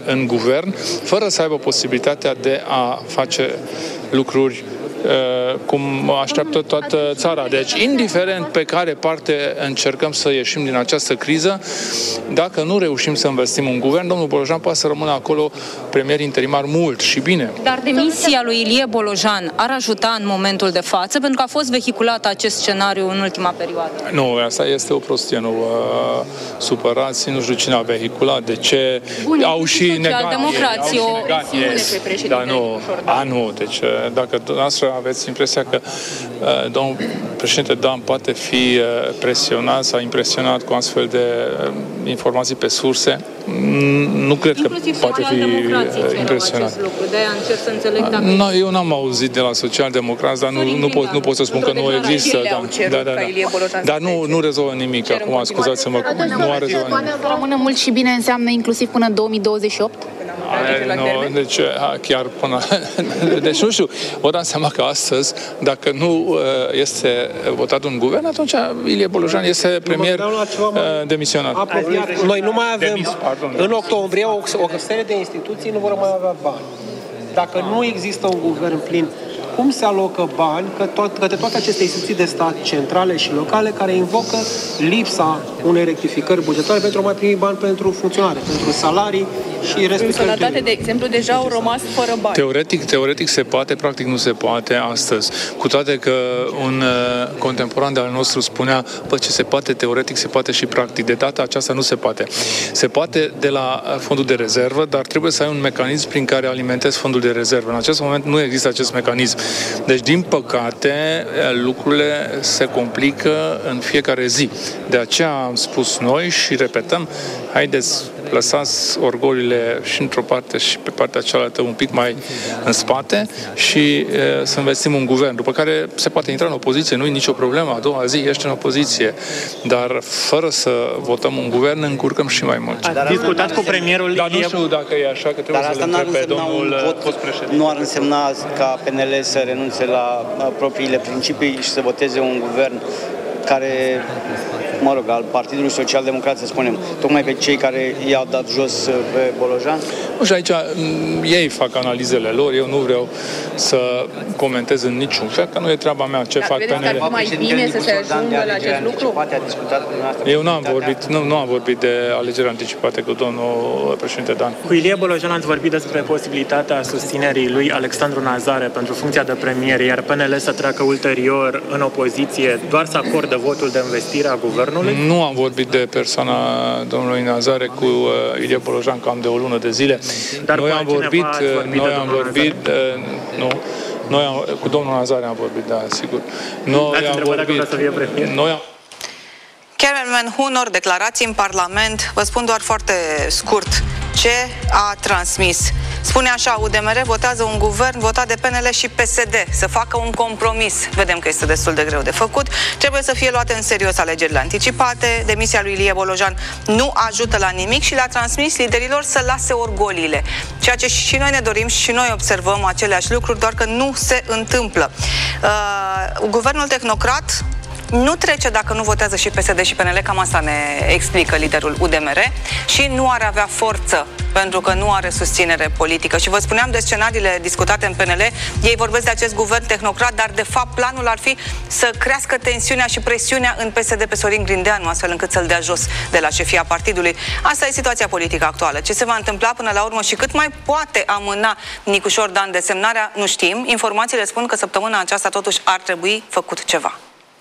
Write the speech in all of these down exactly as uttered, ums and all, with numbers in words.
în guvern, fără să aibă posibilitatea de a face lucruri cum așteaptă toată țara. Deci, indiferent pe care parte încercăm să ieșim din această criză, dacă nu reușim să investim în guvern, domnul Bolojan poate să rămână acolo premier interimar mult și bine. Dar demisia lui Ilie Bolojan ar ajuta în momentul de față, pentru că a fost vehiculat acest scenariu în ultima perioadă? Nu, asta este o prostie, nu uh, supărați, nu știu cine a vehiculat, de ce. Bun, au și negat. Democrație, o dar nu, a, nu, deci dacă dumneavoastră aveți impresia că uh, domnul președinte Dan poate fi uh, presionat sau impresionat cu astfel de uh, informații pe surse, nu cred inclusiv că poate fi uh, impresionat. No, eu n-am auzit de la socialdemocrați, dar nu, nu, pot, nu pot să spun că nu există. Da, da, da, da. Dar nu, nu rezolvă nimic. Acum, scuzați-mă, nu are rezolvă nimic. Rămână mult și bine înseamnă inclusiv până în două mii douăzeci și opt? Nu, deci chiar până... Deci nu știu, vă dați seama că astăzi, dacă nu este votat un guvern, atunci Ilie Bolojan este premier demisionat. Noi nu mai avem... În octombrie, o, o serie de instituții nu vor mai avea bani. Dacă nu există un guvern plin, cum se alocă bani către toate aceste instituții de stat centrale și locale care invocă lipsa unei rectificări bugetare pentru a mai primi bani pentru funcționare, pentru salarii și restul. Sănătate, de exemplu, deja au rămas fără bani. Teoretic, teoretic se poate, practic nu se poate astăzi. Cu toate că un uh, contemporan de al nostru spunea, bă, ce se poate teoretic, se poate și practic. De data aceasta nu se poate. Se poate de la fondul de rezervă, dar trebuie să ai un mecanism prin care alimentezi fondul de rezervă. În acest moment nu există acest mecanism. Deci, din păcate, lucrurile se complică în fiecare zi. De aceea am spus noi și repetăm, haideți, lăsați orgolile și într-o parte și pe partea cealaltă un pic mai în spate și e, să investim un guvern, după care se poate intra în opoziție, nu e nicio problemă, a doua zi ești în opoziție, dar fără să votăm un guvern, ne încurcăm și mai mult. Dar discutat cu premierul Dar nu știu dacă e așa, că trebuie să-l întreb pe domnul fost președinte. Nu ar însemna ca P N L să renunțe la propriile principii și să voteze un guvern care, mă rog, al Partidului Social-Democrat, să spunem, tocmai pe cei care i-au dat jos pe Bolojan? Nu știu, aici ei fac analizele lor, eu nu vreau să comentez în niciun fel, că nu e treaba mea ce Dar fac P N L. Ar mai bine să se ajungă la acest lucru? Eu nu am vorbit, nu, nu am vorbit de alegeri anticipate cu domnul președinte Dan. Cu Ilie Bolojan ați vorbit despre posibilitatea susținerii lui Alexandru Nazare pentru funcția de premier, iar P N L să treacă ulterior în opoziție, doar să acorde votul de investire a guvernului? Nu am vorbit de persoana domnului Nazare cu uh, Ilie Bolojan cam de o lună de zile. Dar noi am vorbit, vorbit noi am vorbit, uh, nu, noi am, cu domnul Nazare am vorbit, da, sigur. Noi am vorbit, noi am... Kelemen Hunor, declarații în Parlament, vă spun doar foarte scurt ce a transmis. Spune așa, U D M R votează un guvern votat de P N L și P S D să facă un compromis. Vedem că este destul de greu de făcut. Trebuie să fie luate în serios alegerile anticipate. Demisia lui Ilie Bolojan nu ajută la nimic și le-a transmis liderilor să lase orgoliile. Ceea ce și noi ne dorim și noi observăm aceleași lucruri, doar că nu se întâmplă. Uh, guvernul tehnocrat nu trece dacă nu votează și P S D și P N L, cam asta ne explică liderul U D M R, și nu ar avea forță pentru că nu are susținere politică. Și vă spuneam de scenariile discutate în P N L, ei vorbesc de acest guvern tehnocrat, dar de fapt planul ar fi să crească tensiunea și presiunea în P S D pe Sorin Grindeanu, astfel încât să-l dea jos de la șefia partidului. Asta e situația politică actuală. Ce se va întâmpla până la urmă și cât mai poate amâna Nicușor Dan desemnarea, nu știm. Informațiile spun că săptămâna aceasta totuși ar trebui făcut ceva.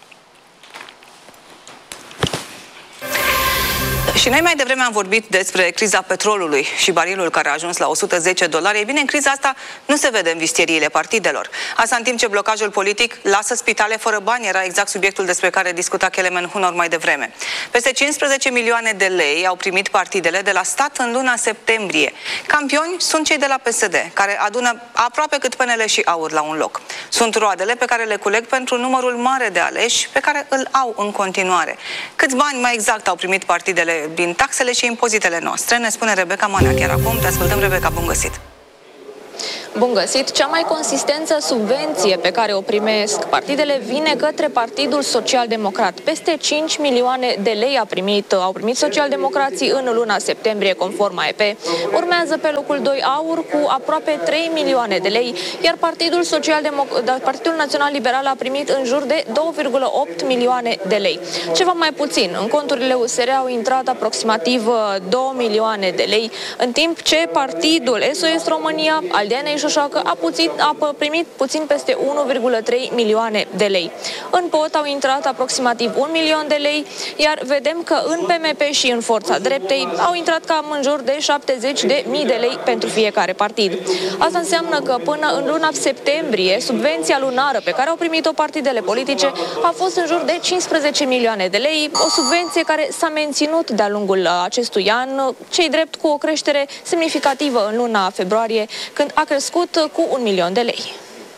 Și noi mai devreme am vorbit despre criza petrolului și barilul care a ajuns la o sută zece dolari. Ei bine, în criza asta nu se vede în visteriile partidelor. Asta în timp ce blocajul politic lasă spitale fără bani, era exact subiectul despre care discuta Kelemen Hunor mai devreme. Peste cincisprezece milioane de lei au primit partidele de la stat în luna septembrie. Campioni sunt cei de la P S D, care adună aproape cât P N L și AUR la un loc. Sunt roadele pe care le culeg pentru numărul mare de aleși pe care îl au în continuare. Câți bani mai exact au primit partidele din taxele și impozitele noastre, ne spune Rebecca Manea chiar acum. Te ascultăm, Rebecca, bun găsit! Bun găsit! Cea mai consistentă subvenție pe care o primesc partidele vine către Partidul Social-Democrat. Peste cinci milioane de lei a primit, au primit socialdemocrații în luna septembrie, conform A E P. Urmează pe locul doi Aur cu aproape trei milioane de lei, iar Partidul, Partidul Național Liberal a primit în jur de două virgulă opt milioane de lei. Ceva mai puțin, în conturile U S R au intrat aproximativ două milioane de lei, în timp ce Partidul S O S România al Dianei Șoșoacă a, puțin, a primit puțin peste unu virgulă trei milioane de lei. În P O T au intrat aproximativ un milion de lei, iar vedem că în P M P și în Forța Dreptei au intrat cam în jur de șaptezeci de mii de lei pentru fiecare partid. Asta înseamnă că până în luna septembrie, subvenția lunară pe care au primit-o partidele politice a fost în jur de cincisprezece milioane de lei, o subvenție care s-a menținut de-a lungul acestui an, cei drept cu o creștere semnificativă în luna februarie, când a crescut cu un milion de lei.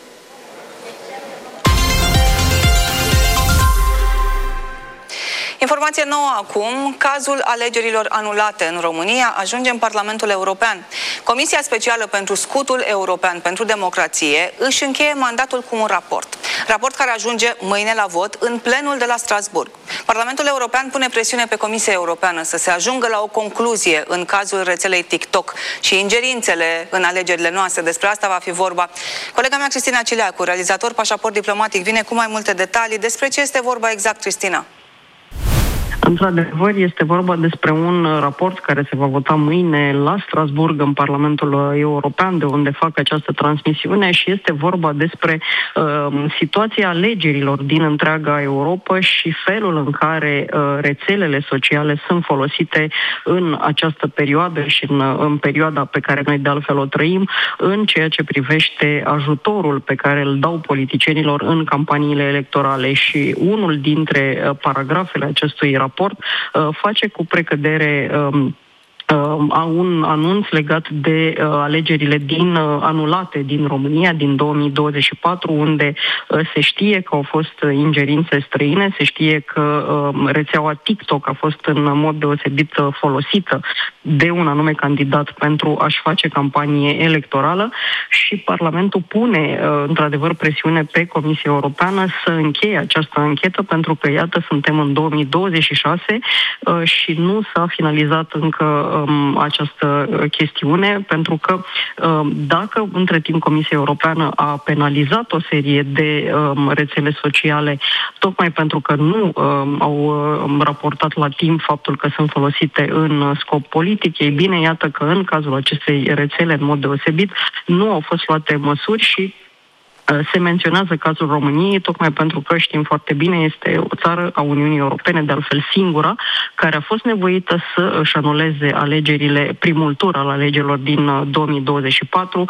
Informație nouă acum, cazul alegerilor anulate în România ajunge în Parlamentul European. Comisia Specială pentru Scutul European pentru Democrație își încheie mandatul cu un raport. Raport care ajunge mâine la vot în plenul de la Strasburg. Parlamentul European pune presiune pe Comisia Europeană să se ajungă la o concluzie în cazul rețelei TikTok și ingerințele în alegerile noastre. Despre asta va fi vorba. Colega mea Cristina Cileacu, realizator Pașaport Diplomatic, vine cu mai multe detalii. Despre ce este vorba exact, Cristina? Într-adevăr, este vorba despre un raport care se va vota mâine la Strasburg, în Parlamentul European, de unde fac această transmisiune, și este vorba despre uh, situația alegerilor din întreaga Europa și felul în care uh, rețelele sociale sunt folosite în această perioadă și în, în perioada pe care noi de altfel o trăim, în ceea ce privește ajutorul pe care îl dau politicienilor în campaniile electorale. Și unul dintre uh, paragrafele acestui raport face cu precădere um, un anunț legat de uh, alegerile din uh, anulate din România din două mii douăzeci și patru, unde uh, se știe că au fost ingerințe străine, se știe că uh, rețeaua TikTok a fost în mod deosebit uh, folosită de un anume candidat pentru a-și face campanie electorală, și Parlamentul pune uh, într-adevăr presiune pe Comisia Europeană să încheie această anchetă, pentru că, iată, suntem în două mii douăzeci și șase uh, și nu s-a finalizat încă uh, această chestiune, pentru că dacă între timp Comisia Europeană a penalizat o serie de rețele sociale tocmai pentru că nu au raportat la timp faptul că sunt folosite în scop politic, ei bine, iată că în cazul acestei rețele, în mod deosebit, nu au fost luate măsuri și se menționează cazul României, tocmai pentru că știm foarte bine, este o țară a Uniunii Europene, de altfel singura, care a fost nevoită să își anuleze alegerile, primul tur al alegerilor din două mii douăzeci și patru,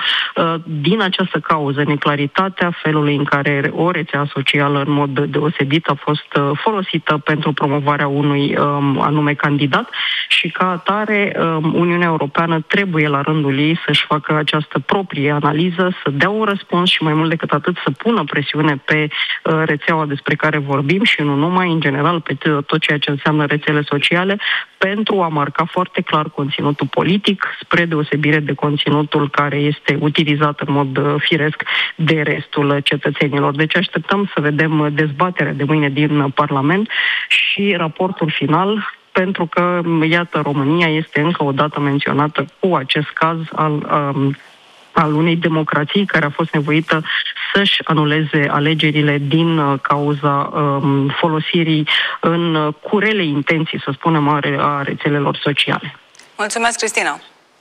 din această cauză, neclaritatea felului în care o rețea socială în mod deosebit a fost folosită pentru promovarea unui anume candidat, și ca atare Uniunea Europeană trebuie la rândul ei să-și facă această proprie analiză, să dea un răspuns și, mai mult decât atât, să pună presiune pe uh, rețeaua despre care vorbim și nu numai, în general, pe tot ceea ce înseamnă rețele sociale, pentru a marca foarte clar conținutul politic, spre deosebire de conținutul care este utilizat în mod uh, firesc de restul cetățenilor. Deci așteptăm să vedem dezbaterea de mâine din Parlament și raportul final, pentru că, iată, România este încă o dată menționată cu acest caz al um, al unei democrații care a fost nevoită să-și anuleze alegerile din cauza um, folosirii în curele intenții, să spunem, a rețelelor sociale. Mulțumesc, Cristina!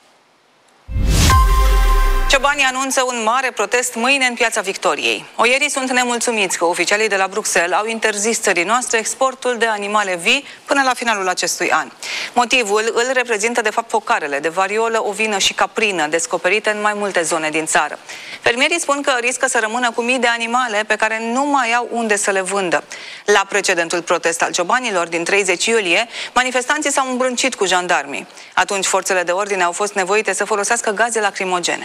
Ciobanii anunță un mare protest mâine în Piața Victoriei. Oierii sunt nemulțumiți că oficialii de la Bruxelles au interzis țării noastre exportul de animale vii până la finalul acestui an. Motivul îl reprezintă de fapt focarele de variolă, ovină și caprină descoperite în mai multe zone din țară. Fermierii spun că riscă să rămână cu mii de animale pe care nu mai au unde să le vândă. La precedentul protest al ciobanilor din treizeci iulie, manifestanții s-au îmbrâncit cu jandarmii. Atunci forțele de ordine au fost nevoite să folosească gaze lacrimogene.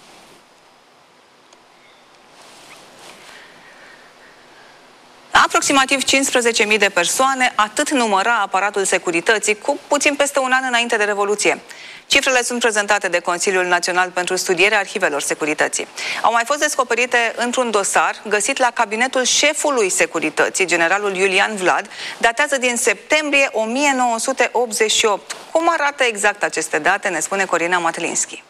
Aproximativ cincisprezece mii de persoane, atât număra aparatul securității cu puțin peste un an înainte de Revoluție. Cifrele sunt prezentate de Consiliul Național pentru Studierea Arhivelor Securității. Au mai fost descoperite într-un dosar găsit la cabinetul șefului Securității, generalul Iulian Vlad, datează din septembrie o mie nouă sute optzeci și opt. Cum arată exact aceste date, ne spune Corina Matelinski.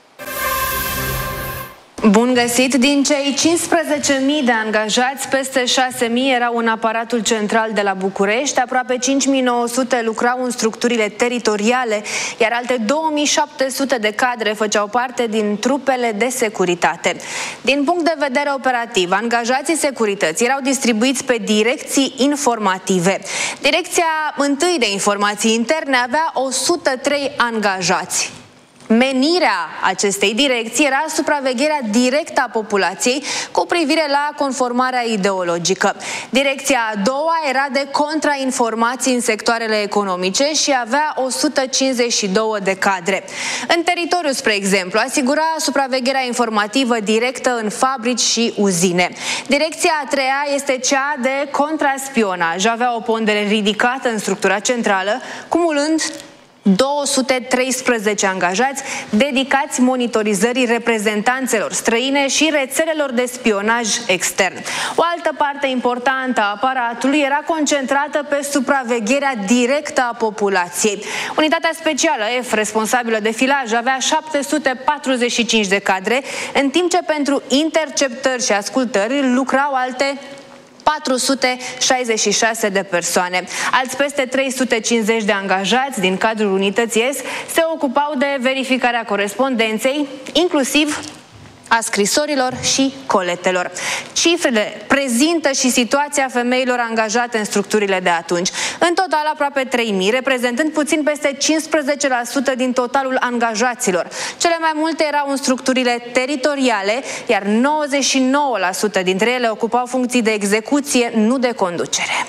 Bun găsit! Din cei cincisprezece mii de angajați, peste șase mii erau în aparatul central de la București, aproape cinci mii nouă sute lucrau în structurile teritoriale, iar alte două mii șapte sute de cadre făceau parte din trupele de securitate. Din punct de vedere operativ, angajații securității erau distribuiți pe direcții informative. Direcția întâi de informații interne avea o sută trei angajați. Menirea acestei direcții era supravegherea directă a populației cu privire la conformarea ideologică. Direcția a doua era de contrainformații în sectoarele economice și avea o sută cincizeci și doi de cadre. În teritoriu, spre exemplu, asigura supravegherea informativă directă în fabrici și uzine. Direcția a treia este cea de contraspionaj. Avea o pondere ridicată în structura centrală, cumulând două sute treisprezece angajați dedicați monitorizării reprezentanțelor străine și rețelelor de spionaj extern. O altă parte importantă a aparatului era concentrată pe supravegherea directă a populației. Unitatea specială F, responsabilă de filaj, avea șapte sute patruzeci și cinci de cadre, în timp ce pentru interceptări și ascultări lucrau alte patru sute șaizeci și șase de persoane. Alți peste trei sute cincizeci de angajați din cadrul unității S se ocupau de verificarea corespondenței, inclusiv a scrisorilor și coletelor. Cifrele prezintă și situația femeilor angajate în structurile de atunci. În total aproape trei mii, reprezentând puțin peste cincisprezece la sută din totalul angajaților. Cele mai multe erau în structurile teritoriale, iar nouăzeci și nouă la sută dintre ele ocupau funcții de execuție, nu de conducere.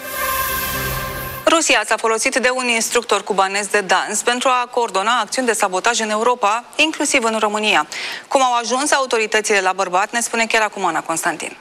Rusia s-a folosit de un instructor cubanez de dans pentru a coordona acțiuni de sabotaj în Europa, inclusiv în România. Cum au ajuns autoritățile la bărbat, ne spune chiar acum Ana Constantin.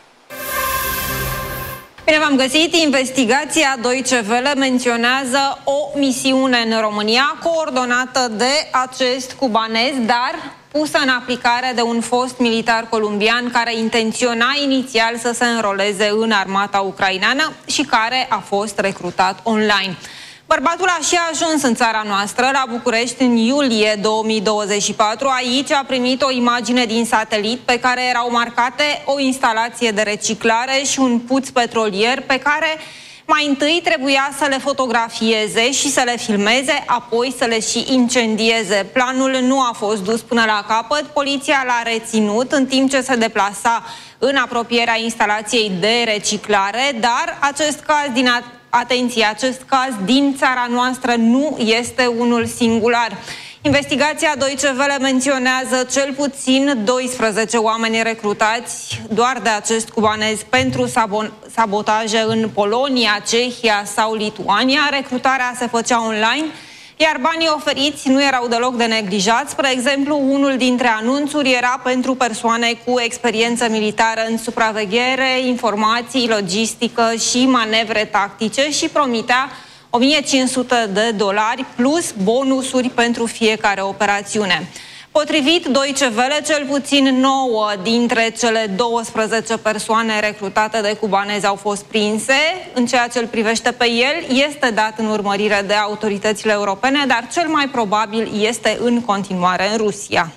Bine v-am găsit! Investigația Deutsche Welle menționează o misiune în România coordonată de acest cubanez, dar pusă în aplicare de un fost militar columbian care intenționa inițial să se înroleze în armata ucraineană și care a fost recrutat online. Bărbatul a și ajuns în țara noastră, la București, în iulie două mii douăzeci și patru. Aici a primit o imagine din satelit pe care erau marcate o instalație de reciclare și un puț petrolier pe care mai întâi trebuia să le fotografieze și să le filmeze, apoi să le și incendieze. Planul nu a fost dus până la capăt, poliția l-a reținut în timp ce se deplasa în apropierea instalației de reciclare, dar acest caz din atenție, acest caz din țara noastră nu este unul singular. Investigația Deutsche Welle menționează cel puțin doisprezece oameni recrutați doar de acest cubanez pentru sabotaje în Polonia, Cehia sau Lituania. Recrutarea se făcea online, iar banii oferiți nu erau deloc de neglijat. Spre exemplu, unul dintre anunțuri era pentru persoane cu experiență militară în supraveghere, informații, logistică și manevre tactice și promitea o mie cinci sute de dolari plus bonusuri pentru fiecare operațiune. Potrivit Deutsche Welle, cel puțin nouă dintre cele douăsprezece persoane recrutate de cubanezi au fost prinse. În ceea ce îl privește pe el, este dat în urmărire de autoritățile europene, dar cel mai probabil este în continuare în Rusia.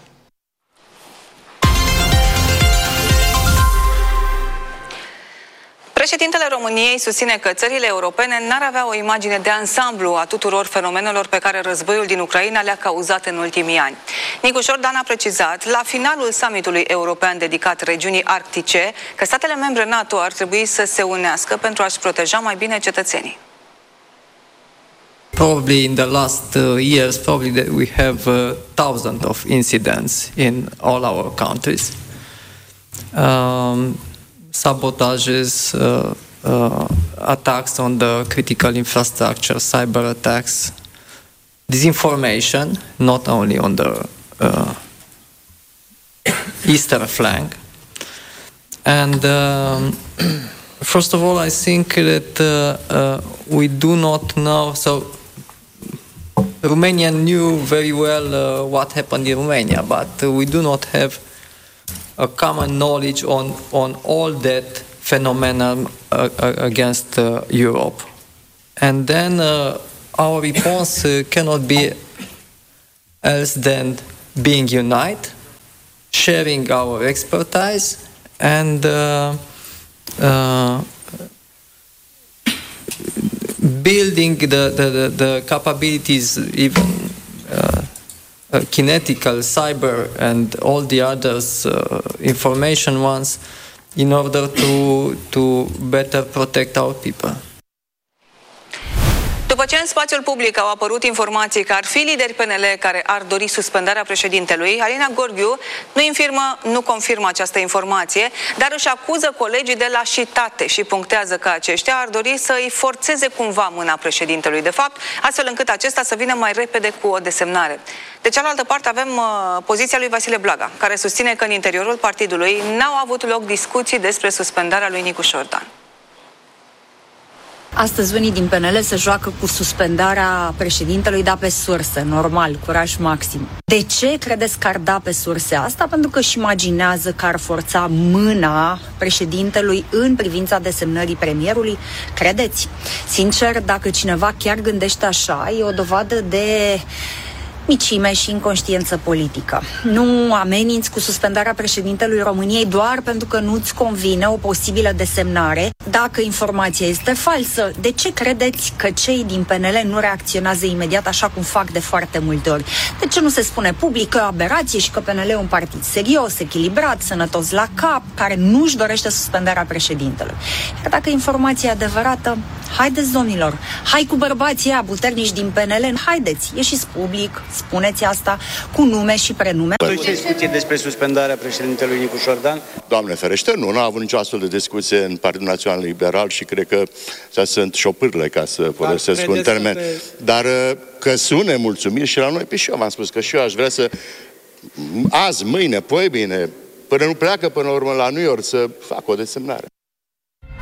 Președintele României susține că țările europene n-ar avea o imagine de ansamblu a tuturor fenomenelor pe care războiul din Ucraina le-a cauzat în ultimii ani. Nicu Șordan a precizat la finalul summitului european dedicat regiunii arctice că statele membre NATO ar trebui să se unească pentru a-și proteja mai bine cetățenii. Probably in the last uh, years, probably that we have uh, thousands of incidents in all our countries. Um, sabotages, uh, uh, attacks on the critical infrastructure, cyber attacks, disinformation, not only on the uh, eastern flank. And um, first of all, I think that uh, uh, we do not know, so Romanian knew very well uh, what happened in Romania, but uh, we do not have a common knowledge on, on all that phenomenon uh, uh, against uh, Europe. And then uh, our response uh, cannot be else than being united, sharing our expertise, and uh, uh, building the, the, the, the capabilities, even uh, uh, kinetical, cyber, and all the others, uh, information ones, in order to, to better protect our people. După ce în spațiul public au apărut informații că ar fi lideri P N L care ar dori suspendarea președintelui, Alina Gorghiu nu infirmă, nu confirmă această informație, dar își acuză colegii de lașitate și punctează că aceștia ar dori să îi forțeze cumva mâna președintelui, de fapt, astfel încât acesta să vină mai repede cu o desemnare. De cealaltă parte avem uh, poziția lui Vasile Blaga, care susține că în interiorul partidului n-au avut loc discuții despre suspendarea lui Nicu Șordan. Astăzi unii din P N L se joacă cu suspendarea președintelui, da pe surse, normal, curaj maxim. De ce credeți că ar da pe surse asta? Pentru că își imaginează că ar forța mâna președintelui în privința desemnării premierului? Credeți? Sincer, dacă cineva chiar gândește așa, e o dovadă de micime și inconștiență politică. Nu ameninți cu suspendarea președintelui României doar pentru că nu-ți convine o posibilă desemnare. Dacă informația este falsă, de ce credeți că cei din P N L nu reacționează imediat așa cum fac de foarte multe ori? De ce nu se spune public că e o aberație și că P N L e un partid serios, echilibrat, sănătos la cap, care nu-și dorește suspendarea președintelui? Iar dacă informația e adevărată, haideți, domnilor, hai cu bărbații ăia puternici din P N L, haideți, ieșiți public, spuneți asta cu nume și prenume. Ați discuție despre suspendarea președintelui Nicu Șordan? Doamne ferește, nu, nu a avut nicio astfel de discuție în Partidul Național Liberal și cred că astea sunt șopârle, ca să folosesc un termen. Pe... Dar că sunt nemulțumiri și la noi, pe și eu v-am spus că și eu aș vrea să azi, mâine, poi bine, până nu pleacă până la urmă la New York să fac o desemnare.